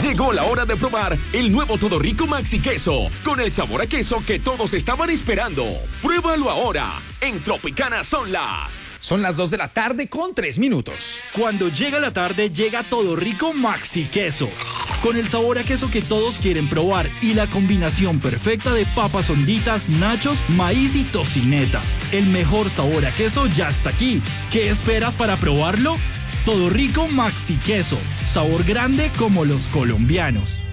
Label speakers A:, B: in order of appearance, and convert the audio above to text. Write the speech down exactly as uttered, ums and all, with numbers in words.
A: Llegó la hora de probar el nuevo Todo Rico Maxi Queso, con el sabor a queso que todos estaban esperando. Pruébalo ahora. En Tropicana son las...
B: Son las dos de la tarde con tres minutos.
C: Cuando llega la tarde, llega Todo Rico Maxi Queso. Con el sabor a queso que todos quieren probar y la combinación perfecta de papas honditas, nachos, maíz y tocineta. El mejor sabor a queso ya está aquí. ¿Qué esperas para probarlo? Todo Rico Maxi Queso. Sabor grande como los colombianos.